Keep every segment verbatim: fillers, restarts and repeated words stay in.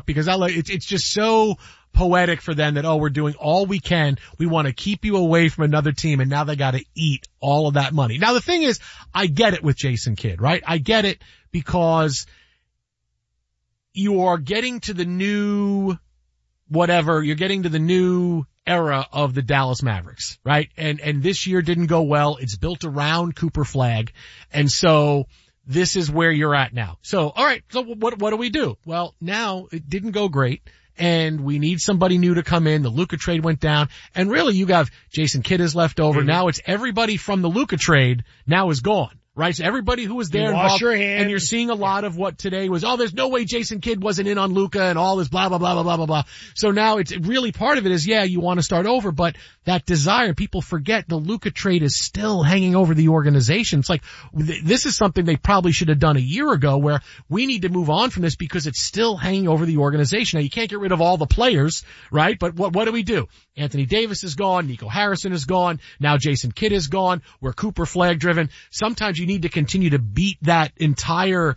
because L A, it's, it's just so poetic for them that, oh, we're doing all we can. We want to keep you away from another team, and now they got to eat all of that money. Now, the thing is, I get it with Jason Kidd, right? I get it because you are getting to the new whatever, you're getting to the new era of the Dallas Mavericks, right? And, and this year didn't go well. It's built around Cooper Flagg. And so this is where you're at now. So, all right. So what, what do we do? Well, now it didn't go great, and we need somebody new to come in. The Luka trade went down, and really you got Jason Kidd is left over. Mm-hmm. Now it's everybody from the Luka trade now is gone. Right? So everybody who was there you involved, wash your hands. And you're seeing a lot of what today was, oh, there's no way Jason Kidd wasn't in on Luka and all this blah, blah, blah, blah, blah, blah, blah. So now it's really part of it is, yeah, you want to start over, but that desire, people forget the Luka trade is still hanging over the organization. It's like, this is something they probably should have done a year ago, where we need to move on from this because it's still hanging over the organization. Now, you can't get rid of all the players, right? But what, what do we do? Anthony Davis is gone. Nico Harrison is gone. Now Jason Kidd is gone. We're Cooper Flagg driven. Sometimes you need to continue to beat that entire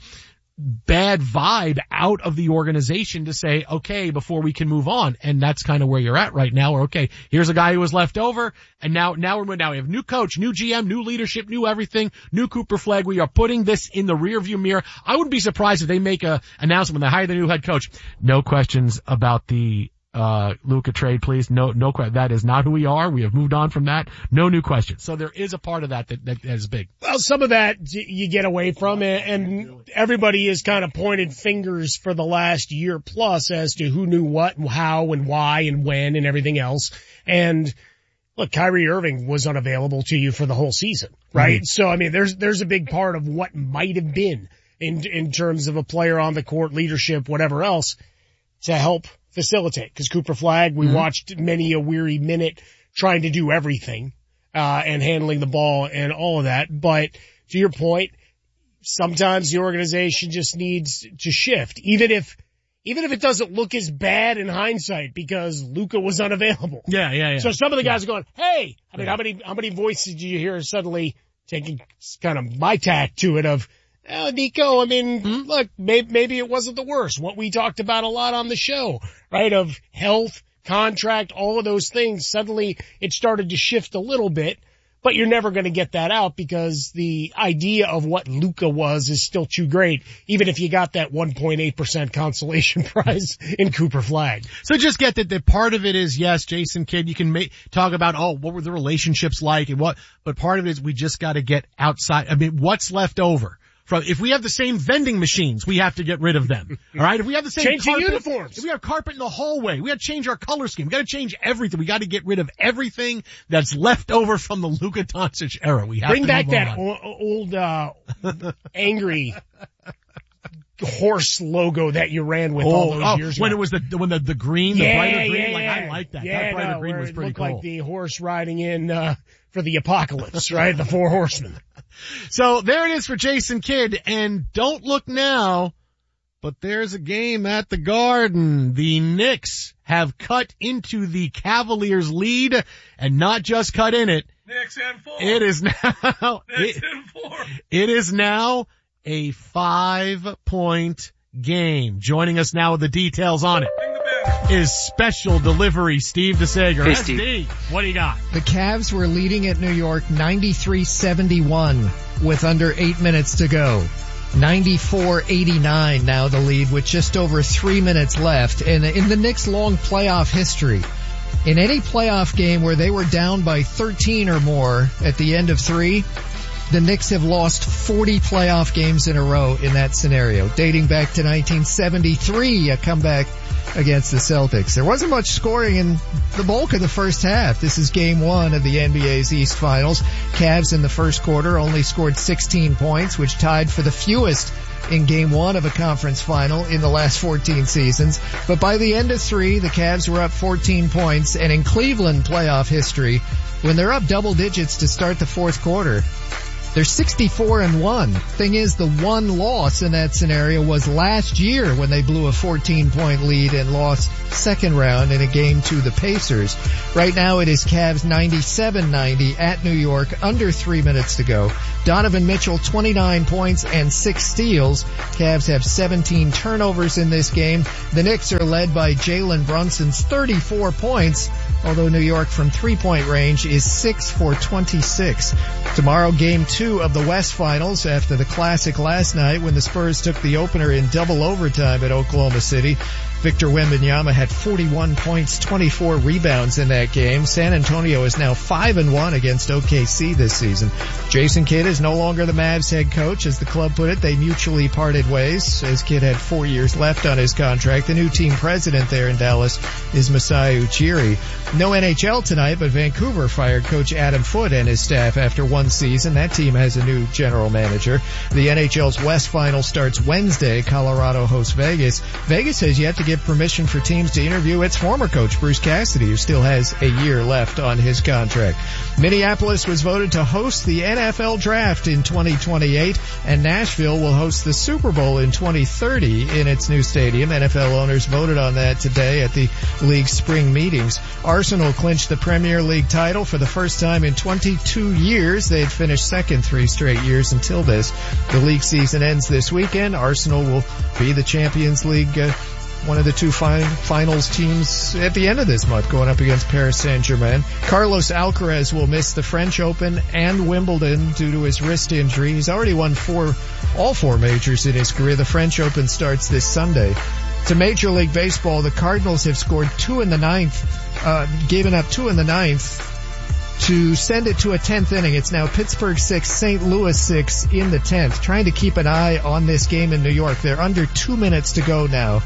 bad vibe out of the organization to say, okay, before we can move on. And that's kind of where you're at right now. Where, okay, here's a guy who was left over, and now, now we're, now we have new coach, new G M, new leadership, new everything, new Cooper Flagg. We are putting this in the rearview mirror. I wouldn't be surprised if they make a announcement when they hire the new head coach. No questions about the uh Luka trade, please. No, no, that is not who we are. We have moved on from that. No new questions. So there is a part of that that, that is big. Well, some of that you get away from, and everybody has kind of pointed fingers for the last year plus as to who knew what and how and why and when and everything else. And look, Kyrie Irving was unavailable to you for the whole season, right? Mm-hmm. So, I mean, there's, there's a big part of what might have been in, in terms of a player on the court, leadership, whatever else, to help facilitate. Because Cooper Flagg, we mm-hmm. watched many a weary minute trying to do everything, uh, and handling the ball and all of that. But to your point, sometimes the organization just needs to shift, even if, even if it doesn't look as bad in hindsight because Luka was unavailable. Yeah, yeah, yeah. So some of the guys yeah. are going, hey, I mean, yeah. how many, how many voices do you hear suddenly taking kind of my tack to it of, oh, Nico, I mean, mm-hmm. look, maybe, maybe it wasn't the worst. What we talked about a lot on the show, right, of health, contract, all of those things. Suddenly it started to shift a little bit, but you're never going to get that out because the idea of what Luka was is still too great, even if you got that one point eight percent consolation prize in Cooper Flagg. So just get that, that part of it is, yes, Jason Kidd, you can make, talk about, oh, what were the relationships like and what, but part of it is we just got to get outside. I mean, what's left over? From, if we have the same vending machines, we have to get rid of them. All right? If we have the same change carpet, the uniforms. If we have carpet in the hallway, we got to change our color scheme. We got to change everything. We got to get rid of everything that's left over from the Luka Doncic era. We have Bring to back move that on. o- old, uh, angry horse logo that you ran with oh, all those oh, years ago. when it was the, when the, the green, yeah, the brighter green, yeah, like yeah. I like that. Yeah, that brighter no, green was it pretty looked cool. like the horse riding in, uh, for the apocalypse, right? The four horsemen. So there it is for Jason Kidd, and don't look now, but there's a game at the Garden. The Knicks have cut into the Cavaliers' lead, and not just cut in it. Knicks and four. It is now, Knicks it, and four. It is now a five-point game. Joining us now with the details on it is special delivery Steve DeSager. Hey, S D, Steve. what do you got? The Cavs were leading at New York ninety-three seventy-one with under eight minutes to go. ninety-four eighty-nine now the lead with just over three minutes left. And in the Knicks' long playoff history, in any playoff game where they were down by thirteen or more at the end of three, the Knicks have lost forty playoff games in a row in that scenario, dating back to nineteen seventy-three, a comeback against the Celtics. There wasn't much scoring in the bulk of the first half. This is game one of the N B A's East Finals. Cavs in the first quarter only scored sixteen points, which tied for the fewest in game one of a conference final in the last fourteen seasons. But by the end of three, the Cavs were up fourteen points, and in Cleveland playoff history, when they're up double digits to start the fourth quarter, They're sixty-four and one. Thing is, the one loss in that scenario was last year when they blew a fourteen point lead and lost second round in a game to the Pacers. Right now it is Cavs ninety-seven ninety at New York, under three minutes to go. Donovan Mitchell, twenty-nine points and six steals. Cavs have seventeen turnovers in this game. The Knicks are led by Jalen Brunson's thirty-four points, although New York from three-point range is six for twenty-six. Tomorrow, game two of the West Finals after the classic last night when the Spurs took the opener in double overtime at Oklahoma City. Victor Wembanyama had forty-one points, twenty-four rebounds in that game. San Antonio is now five and one against O K C this season. Jason Kidd is no longer the Mavs head coach. As the club put it, they mutually parted ways, as Kidd had four years left on his contract. The new team president there in Dallas is Masai Ujiri. No N H L tonight, but Vancouver fired coach Adam Foote and his staff after one season. That team has a new general manager. The N H L's West Final starts Wednesday. Colorado hosts Vegas. Vegas has yet to give permission for teams to interview its former coach, Bruce Cassidy, who still has a year left on his contract. Minneapolis was voted to host the N F L draft in twenty twenty-eight, and Nashville will host the Super Bowl in twenty thirty in its new stadium. N F L owners voted on that today at the league's spring meetings. Arsenal clinched the Premier League title for the first time in twenty-two years. They had finished second three straight years until this. The league season ends this weekend. Arsenal will be the Champions League uh, one of the two fin- finals teams at the end of this month, going up against Paris Saint-Germain. Carlos Alcaraz will miss the French Open and Wimbledon due to his wrist injury. He's already won four, all four majors in his career. The French Open starts this Sunday. To Major League Baseball, the Cardinals have scored two in the ninth, uh, given up two in the ninth to send it to a tenth inning. It's now Pittsburgh six, Saint Louis six in the tenth. Trying to keep an eye on this game in New York. They're under two minutes to go now.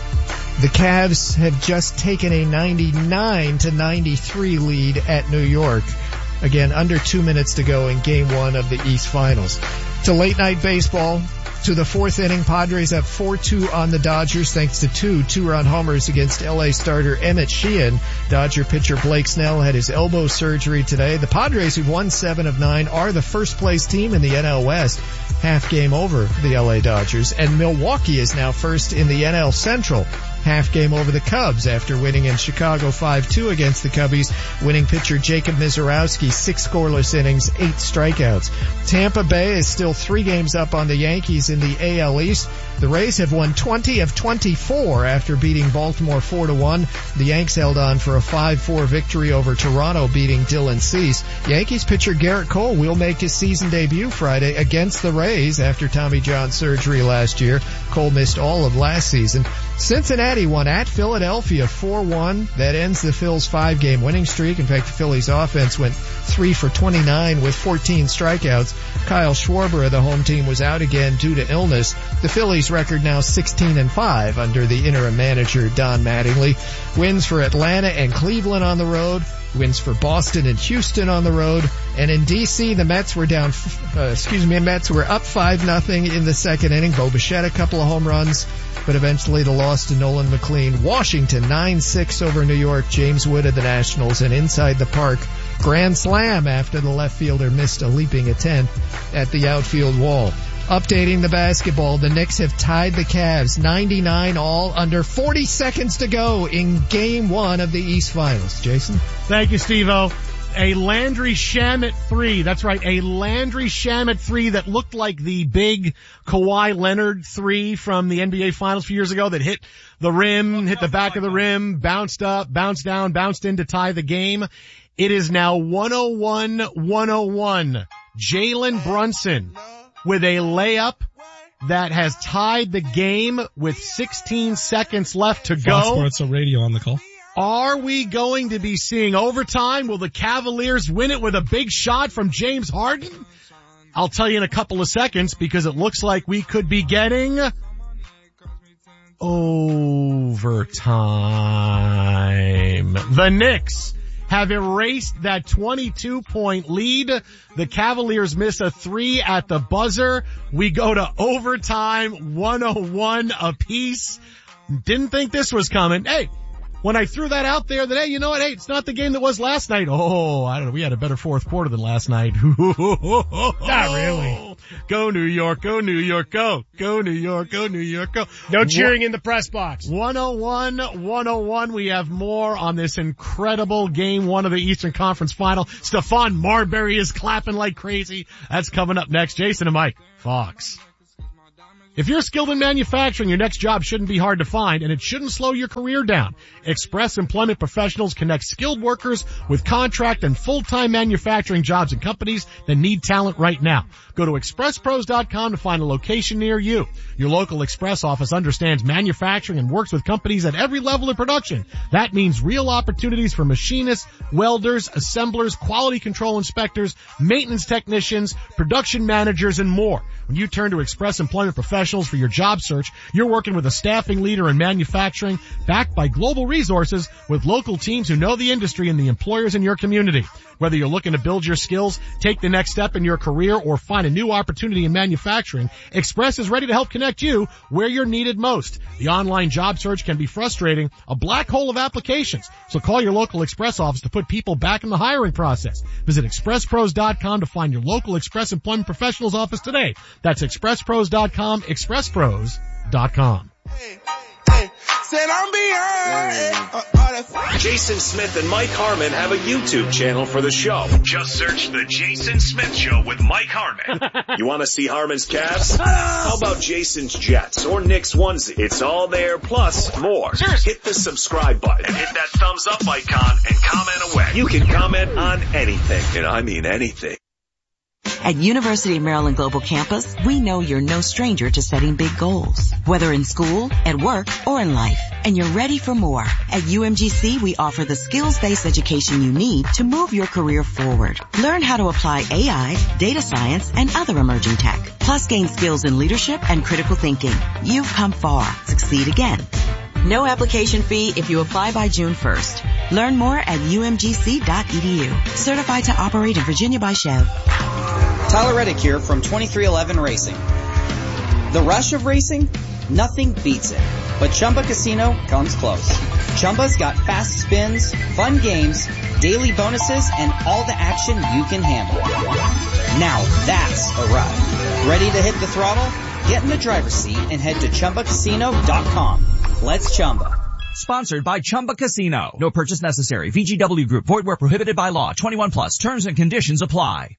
The Cavs have just taken a ninety-nine to ninety-three lead at New York. Again, under two minutes to go in game one of the East Finals. To late night baseball, to the fourth inning, Padres up four two on the Dodgers thanks to two two-run homers against L A starter Emmett Sheehan. Dodger pitcher Blake Snell had his elbow surgery today. The Padres, who've won seven of nine, are the first place team in the N L West, half game over the L A Dodgers. And Milwaukee is now first in the N L Central, half game over the Cubs after winning in Chicago five two against the Cubbies. Winning pitcher Jacob Mizorowski, six scoreless innings, eight strikeouts. Tampa Bay is still three games up on the Yankees in the A L East. The Rays have won twenty of twenty-four after beating Baltimore four to one. The Yanks held on for a five four victory over Toronto, beating Dylan Cease. Yankees pitcher Garrett Cole will make his season debut Friday against the Rays after Tommy John surgery last year. Cole missed all of last season. Cincinnati won at Philadelphia four one. That ends the Phils' five-game winning streak. In fact, the Phillies' offense went three for twenty-nine with fourteen strikeouts. Kyle Schwarber of the home team was out again due to illness. The Phillies' record now sixteen and five under the interim manager Don Mattingly. Wins for Atlanta and Cleveland on the road. Wins for Boston and Houston on the road. And in D C, the Mets were down, uh, excuse me, Mets were up five nothing in the second inning. Bo Bichette, a couple of home runs, but eventually the loss to Nolan McLean. Washington nine six over New York. James Wood of the Nationals, and inside the park, grand slam after the left fielder missed a leaping attempt at the outfield wall. Updating the basketball, the Knicks have tied the Cavs ninety-nine all, under forty seconds to go in game one of the East Finals. Jason? Thank you, Steve-O. A Landry Shamet three. That's right, a Landry Shamet three that looked like the big Kawhi Leonard three from the N B A Finals a few years ago that hit the rim, hit the back of the rim, bounced up, bounced down, bounced in to tie the game. It is now one oh one one oh one. Jalen Brunson with a layup that has tied the game with sixteen seconds left to go. Fox Sports Radio on the call. Are we going to be seeing overtime? Will the Cavaliers win it with a big shot from James Harden? I'll tell you in a couple of seconds, because it looks like we could be getting overtime. The Knicks have erased that twenty-two point lead. The Cavaliers miss a three at the buzzer. We go to overtime, one oh one apiece. Didn't think this was coming. Hey, when I threw that out there that, hey, you know what? Hey, it's not the game that was last night. Oh, I don't know. We had a better fourth quarter than last night. Not really. Go New York, go New York, go. Go New York, go New York, go. No cheering in the press box. one oh one, one oh one. We have more on this incredible game one of the Eastern Conference Final. Stephon Marbury is clapping like crazy. That's coming up next. Jason and Mike, Fox. If you're skilled in manufacturing, your next job shouldn't be hard to find, and it shouldn't slow your career down. Express Employment Professionals connect skilled workers with contract and full-time manufacturing jobs and companies that need talent right now. Go to express pros dot com to find a location near you. Your local Express office understands manufacturing and works with companies at every level of production. That means real opportunities for machinists, welders, assemblers, quality control inspectors, maintenance technicians, production managers, and more. When you turn to Express Employment Professionals for your job search, you're working with a staffing leader in manufacturing, backed by global resources with local teams who know the industry and the employers in your community. Whether you're looking to build your skills, take the next step in your career, or find a new opportunity in manufacturing, Express is ready to help connect you where you're needed most. The online job search can be frustrating, a black hole of applications. So call your local Express office to put people back in the hiring process. Visit express pros dot com to find your local Express Employment Professionals office today. That's express pros dot com, express pros dot com. Hey, hey, said I'm behind. Uh, uh, Jason Smith and Mike Harmon have a YouTube channel for the show. Just search The Jason Smith Show with Mike Harmon. You want to see Harmon's Cavs? How about Jason's Jets or Nick's onesie? It's all there, plus more. Hit the subscribe button and hit that thumbs up icon and comment away. You can comment on anything, and I mean anything. At University of Maryland Global Campus, we know you're no stranger to setting big goals, whether in school, at work, or in life. And you're ready for more. At U M G C, we offer the skills-based education you need to move your career forward. Learn how to apply A I, data science, and other emerging tech. Plus gain skills in leadership and critical thinking. You've come far. Succeed again. No application fee if you apply by June first. Learn more at U M G C dot E D U. Certified to operate in Virginia by Chev. Tyler Reddick here from twenty-three eleven Racing. The rush of racing? Nothing beats it. But Chumba Casino comes close. Chumba's got fast spins, fun games, daily bonuses, and all the action you can handle. Now that's a ride. Ready to hit the throttle? Get in the driver's seat and head to chumba casino dot com. Let's Chumba. Sponsored by Chumba Casino. No purchase necessary. V G W Group. Void where prohibited by law. twenty-one plus. Terms and conditions apply.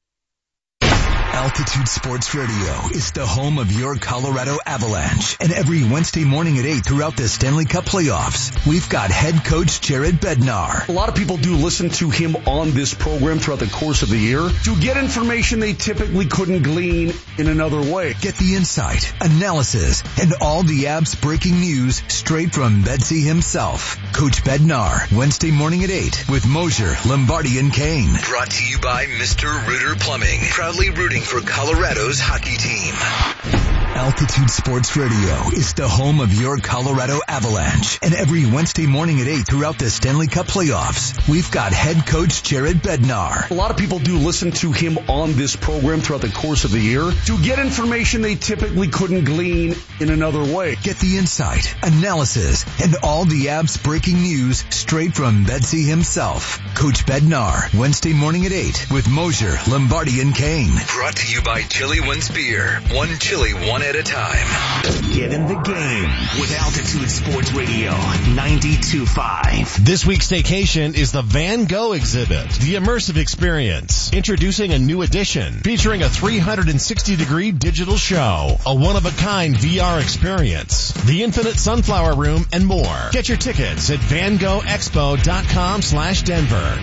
Altitude Sports Radio is the home of your Colorado Avalanche. And every Wednesday morning at eight throughout the Stanley Cup playoffs, we've got head coach Jared Bednar. A lot of people do listen to him on this program throughout the course of the year to get information they typically couldn't glean in another way. Get the insight, analysis, and all the Avs breaking news straight from Bedsy himself. Coach Bednar, Wednesday morning at eight with Mosier, Lombardi, and Kane. Brought to you by Mister Rooter Plumbing, proudly rooting for Colorado's hockey team. Altitude Sports Radio is the home of your Colorado Avalanche. And every Wednesday morning at eight throughout the Stanley Cup playoffs, we've got head coach Jared Bednar. A lot of people do listen to him on this program throughout the course of the year to get information they typically couldn't glean in another way. Get the insight, analysis, and all the Avs breaking news straight from Bedsy himself. Coach Bednar, Wednesday morning at eight with Mosier, Lombardi, and Kane. Brought to you by Chili One's Beer. One chili, one at a time. Get in the game with Altitude Sports Radio ninety-two point five. This week's staycation is the Van Gogh exhibit, the immersive experience. Introducing a new edition featuring a three hundred sixty degree digital show, a one-of-a-kind V R experience, the Infinite Sunflower Room, and more. Get your tickets at van gogh expo dot com slash Denver.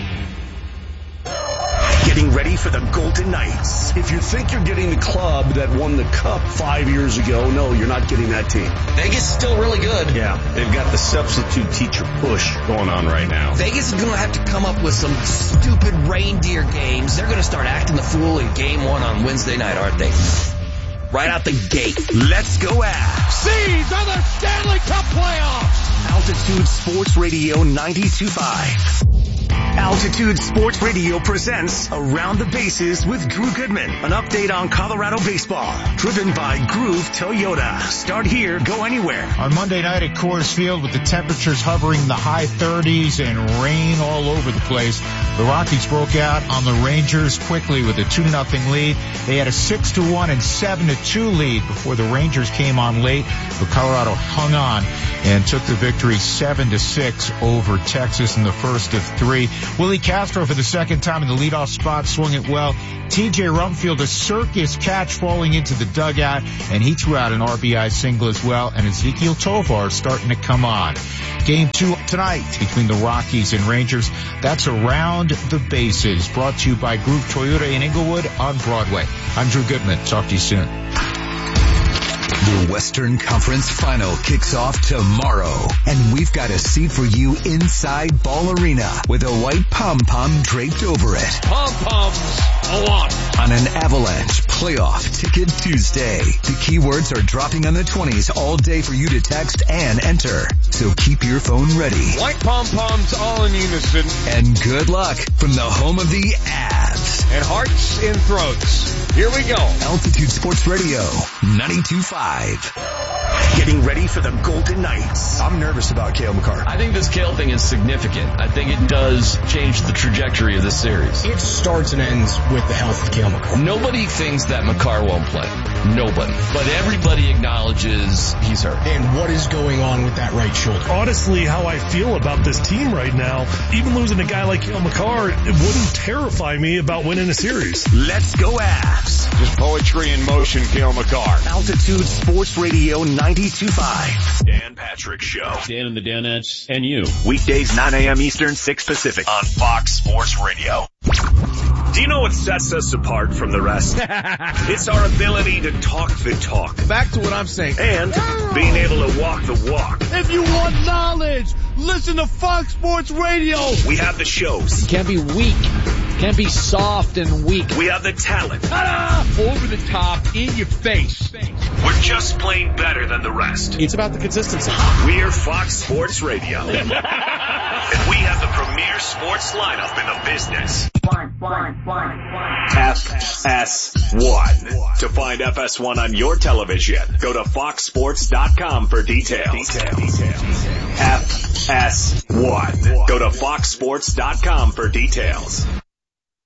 Getting ready for the Golden Knights. If you think you're getting the club that won the cup five years ago, no, you're not getting that team. Vegas is still really good. Yeah, they've got the substitute teacher push going on right now. Vegas is going to have to come up with some stupid reindeer games. They're going to start acting the fool in game one on Wednesday night, aren't they? Right out the gate. Let's go Avs. These are the Stanley Cup playoffs. Altitude Sports Radio ninety-two point five. Altitude Sports Radio presents Around the Bases with Drew Goodman. An update on Colorado baseball. Driven by Groove Toyota. Start here, go anywhere. On Monday night at Coors Field, with the temperatures hovering in the high thirties and rain all over the place, the Rockies broke out on the Rangers quickly with a two to nothing lead. They had a six to one and seven to two lead before the Rangers came on late, but Colorado hung on and took the victory seven to six over Texas in the first of three. Willie Castro for the second time in the leadoff spot, swung it well. T J Rumfield, a circus catch falling into the dugout, and he threw out an R B I single as well, and Ezekiel Tovar starting to come on. Game two tonight between the Rockies and Rangers. That's Around the Bases, brought to you by Groove Toyota in Inglewood on Broadway. I'm Drew Goodman. Talk to you soon. The Western Conference Final kicks off tomorrow, and we've got a seat for you inside Ball Arena with a white pom-pom draped over it. Pom-poms a lot. On an Avalanche Playoff Ticket Tuesday. The keywords are dropping on the twenties all day for you to text and enter. So keep your phone ready. White pom-poms all in unison. And good luck from the home of the Avs. And hearts in throats. Here we go. Altitude Sports Radio, ninety-two point five. Getting ready for the Golden Knights. I'm nervous about Cale Makar. I think this Cale thing is significant. I think it does change the trajectory of this series. It starts and ends with the health of Cale Makar. Nobody thinks that Makar won't play. Nobody. But everybody acknowledges he's hurt. And what is going on with that right shoulder? Honestly, how I feel about this team right now, even losing a guy like Cale Makar, it wouldn't terrify me about winning a series. Let's go Avs. Just poetry in motion, Cale Makar. Altitude Sports Radio ninety-two point five. Dan Patrick Show. Dan and the Danettes and you. Weekdays nine a.m. Eastern, six Pacific on Fox Sports Radio. Do you know what sets us apart from the rest? It's our ability to talk the talk. Back to what I'm saying. And being able to walk the walk. If you want knowledge, listen to Fox Sports Radio. We have the shows. You can't be weak. Can't be soft and weak. We have the talent. Ta-da! Over the top, in your face. We're just plain better than the rest. It's about the consistency. We're Fox Sports Radio. And we have the premier sports lineup in the business. One, one, one, one. F S one. To find F S one on your television, go to fox sports dot com for details. Details. F S one. Go to fox sports dot com for details.